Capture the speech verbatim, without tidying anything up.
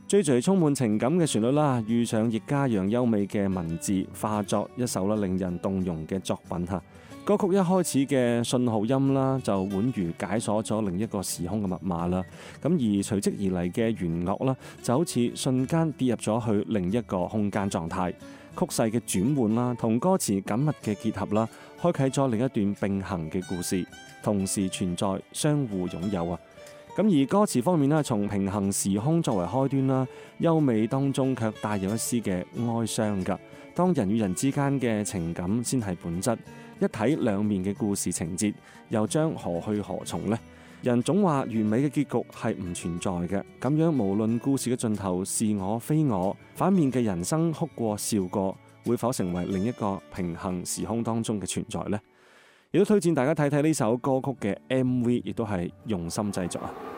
追隨充滿情感嘅旋律啦，遇上亦加揚優美嘅文字，化作一首啦令人動容嘅作品嚇。歌曲一開始嘅信號音啦，就宛如解鎖咗另一個時空嘅密碼啦。咁而隨即而嚟嘅弦樂啦，就好似瞬間跌入咗去另一個空間狀態。曲勢嘅轉換啦，同歌詞緊密嘅結合啦，開啟咗另一段並行嘅故事，同時存在，相互擁有啊！咁而歌詞方面咧，從平行時空作為開端啦，優美當中卻帶有一絲嘅哀傷㗎。當人與人之間嘅情感先係本質，一體兩面嘅故事情節，又將何去何從呢？人總話完美嘅結局係唔存在嘅，咁樣無論故事嘅盡頭是我非我，反面嘅人生哭過笑過，會否成為另一個平行時空當中嘅存在呢？亦都推薦大家睇睇呢首歌曲嘅 M V， 亦都係用心製作啊！